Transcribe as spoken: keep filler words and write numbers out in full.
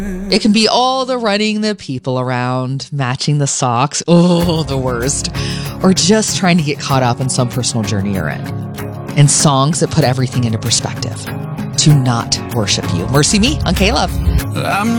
It can be all the running the people around, matching the socks, oh, the worst, or just trying to get caught up in some personal journey you're in. And songs that put everything into perspective. To not worship you. Mercy Me on K-Love. I'm